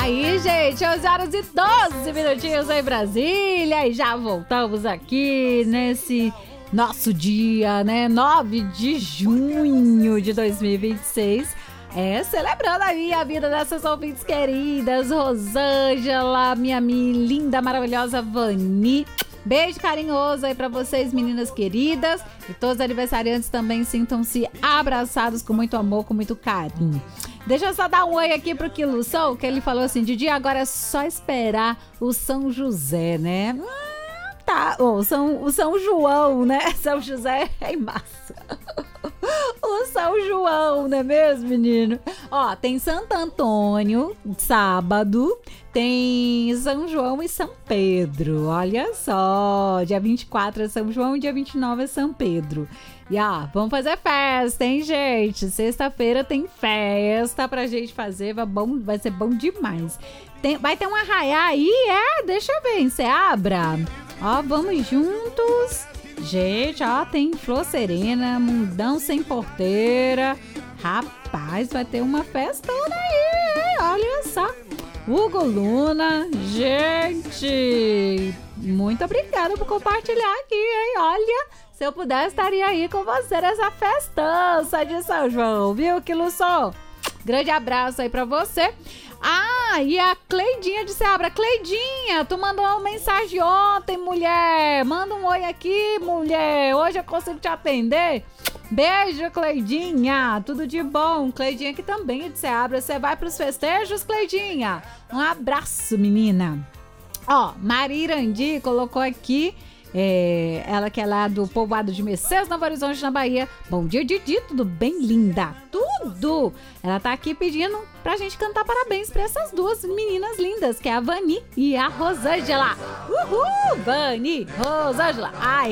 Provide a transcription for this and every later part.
Aí, gente, 11 horas e 12 minutinhos em Brasília. E já voltamos aqui nesse nosso dia, né? 9 de junho de 2026. Celebrando aí a vida dessas ouvintes queridas. Rosângela, minha linda, maravilhosa Vani. Beijo carinhoso aí pra vocês, meninas queridas. E todos os aniversariantes também sintam-se abraçados com muito amor, com muito carinho. Deixa eu só dar um oi aqui pro Quilução, que ele falou assim: Didi, agora é só esperar o São José, né? Tá, o São João, né? São José é em massa. O São João, não é mesmo, menino? Ó, tem Santo Antônio, sábado, tem São João e São Pedro, olha só, dia 24 é São João e dia 29 é São Pedro. E ó, vamos fazer festa, hein, gente? Sexta-feira tem festa pra gente fazer, vai ser bom demais. Vai ter um arraiá aí, deixa eu ver, você abra. Ó, vamos juntos. Gente, ó, tem Flor Serena, Mundão Sem Porteira. Rapaz, vai ter uma festona aí, hein? Olha só. Hugo Luna, gente, muito obrigada por compartilhar aqui, hein? Olha, se eu pudesse, estaria aí com você nessa festança de São João, viu, Quilução? Grande abraço aí pra você. Ah, e a Cleidinha de Seabra. Cleidinha, tu mandou uma mensagem ontem, mulher. Manda um oi aqui, mulher. Hoje eu consigo te atender. Beijo, Cleidinha. Tudo de bom. Cleidinha que também é de Seabra. Você vai pros festejos, Cleidinha? Um abraço, menina. Ó, Maria Irandi colocou aqui. Ela que é lá do povoado de Mercedes, Novo Horizonte, na Bahia. Bom dia, Didi, tudo bem, linda? Tudo! Ela tá aqui pedindo pra gente cantar parabéns pra essas duas meninas lindas, que é a Vani e a Rosângela. Uhul! Vani, Rosângela,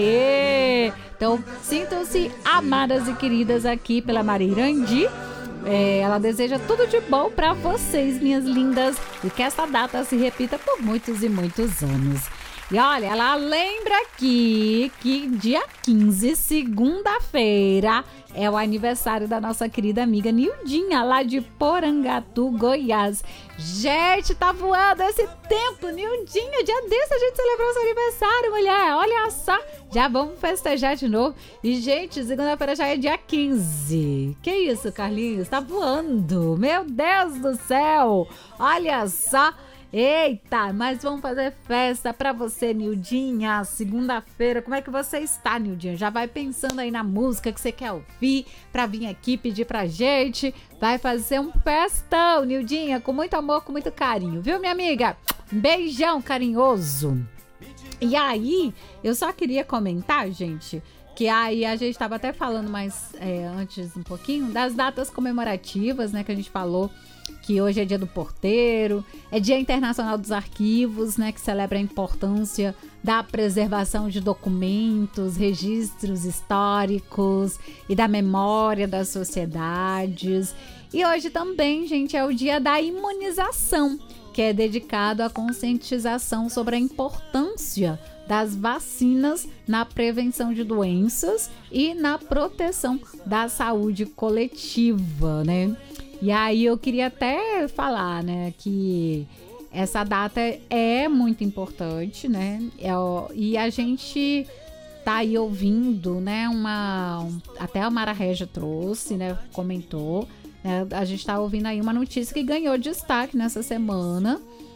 aê! Então, sintam-se amadas e queridas aqui pela Maria Irandi. Ela deseja tudo de bom pra vocês, minhas lindas, e que essa data se repita por muitos e muitos anos. E olha, ela lembra aqui que dia 15, segunda-feira, é o aniversário da nossa querida amiga Nildinha, lá de Porangatu, Goiás. Gente, tá voando esse tempo, Nildinha. Dia desse a gente celebrou seu aniversário, mulher. Olha só, já vamos festejar de novo. E, gente, segunda-feira já é dia 15. Que isso, Carlinhos? Tá voando. Meu Deus do céu. Olha só. Eita, mas vamos fazer festa pra você, Nildinha, segunda-feira. Como é que você está, Nildinha? Já vai pensando aí na música que você quer ouvir pra vir aqui pedir pra gente. Vai fazer um festão, Nildinha, com muito amor, com muito carinho, viu, minha amiga? Beijão carinhoso. E aí, eu só queria comentar, gente, que aí a gente tava até falando mais antes um pouquinho das datas comemorativas, né, que a gente falou. Que hoje é dia do porteiro, é dia internacional dos arquivos, né, que celebra a importância da preservação de documentos, registros históricos e da memória das sociedades. E hoje também, gente, é o dia da imunização, que é dedicado à conscientização sobre a importância das vacinas na prevenção de doenças e na proteção da saúde coletiva, né? E aí eu queria até falar, né, que essa data é muito importante, né, e a gente tá aí ouvindo, né, até a Mara Regia trouxe, né, comentou, né, a gente tá ouvindo aí uma notícia que ganhou destaque nessa semana,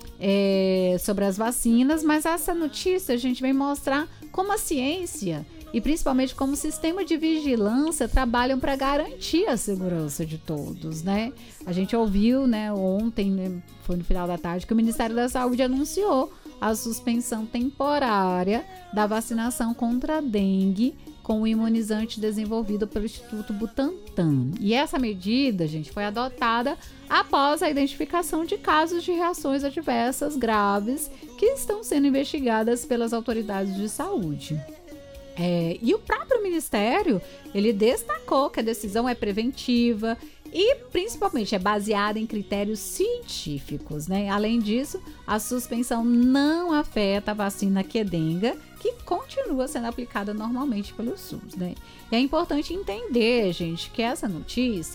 sobre as vacinas, mas essa notícia a gente vem mostrar como a ciência e principalmente como o sistema de vigilância trabalham para garantir a segurança de todos, né? A gente ouviu, né, ontem, né, foi no final da tarde, que o Ministério da Saúde anunciou a suspensão temporária da vacinação contra a dengue com o imunizante desenvolvido pelo Instituto Butantan. E essa medida, gente, foi adotada após a identificação de casos de reações adversas graves que estão sendo investigadas pelas autoridades de saúde. E o próprio Ministério, ele destacou que a decisão é preventiva e principalmente é baseada em critérios científicos, né? Além disso, a suspensão não afeta a vacina Qdenga, que continua sendo aplicada normalmente pelo SUS, né? E é importante entender, gente, que essa notícia,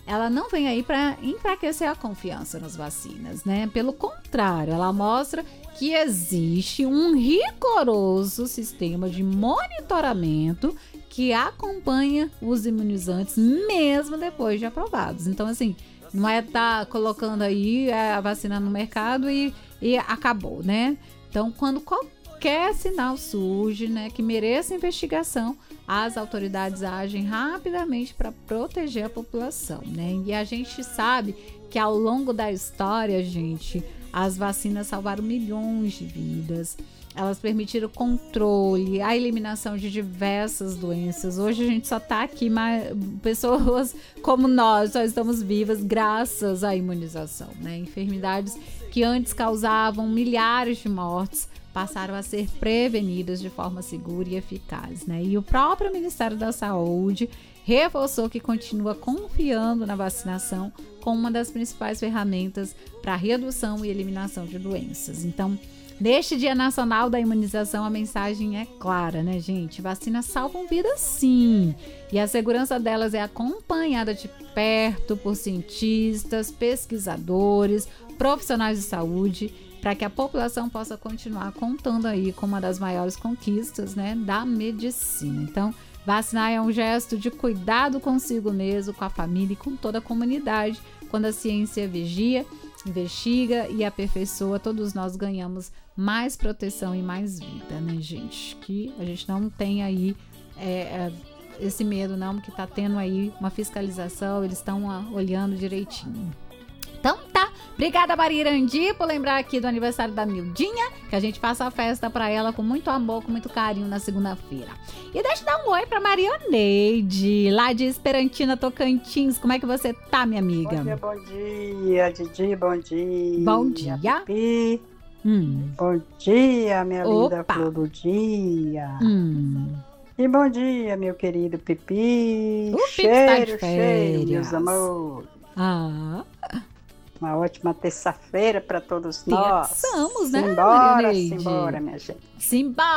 ela não vem aí para enfraquecer a confiança nas vacinas, né? Pelo contrário, ela mostra que existe um rigoroso sistema de monitoramento que acompanha os imunizantes mesmo depois de aprovados. Então, assim, não é estar colocando aí a vacina no mercado e acabou, né? Então, quando qualquer sinal surge, né, que mereça investigação, as autoridades agem rapidamente para proteger a população, né? E a gente sabe que ao longo da história, gente, as vacinas salvaram milhões de vidas. Elas permitiram o controle, a eliminação de diversas doenças. Hoje a gente só está aqui, mas pessoas como nós só estamos vivas graças à imunização, né? Enfermidades que antes causavam milhares de mortes passaram a ser prevenidas de forma segura e eficaz, né? E o próprio Ministério da Saúde reforçou que continua confiando na vacinação como uma das principais ferramentas para a redução e eliminação de doenças. Então, neste Dia Nacional da Imunização, a mensagem é clara, né, gente? Vacinas salvam vidas, sim. E a segurança delas é acompanhada de perto por cientistas, pesquisadores, profissionais de saúde, para que a população possa continuar contando aí com uma das maiores conquistas, né, da medicina. Então, vacinar é um gesto de cuidado consigo mesmo, com a família e com toda a comunidade. Quando a ciência vigia, investiga e aperfeiçoa, todos nós ganhamos mais proteção e mais vida, né, gente? Que a gente não tem aí esse medo, não, porque tá tendo aí uma fiscalização, eles estão olhando direitinho. Então tá, obrigada Maria Irandi por lembrar aqui do aniversário da Mildinha, que a gente faça a festa pra ela com muito amor, com muito carinho na segunda-feira. E deixa eu dar um oi pra Marioneide, lá de Esperantina, Tocantins. Como é que você tá, minha amiga? Bom dia, Didi, bom dia. Bom dia. Pipi. Bom dia, minha linda flor do dia. E bom dia, meu querido Pipi. Cheiro, meus amores. Uma ótima terça-feira para todos nós. Terçamos, né, Simbora, minha gente. Simbora.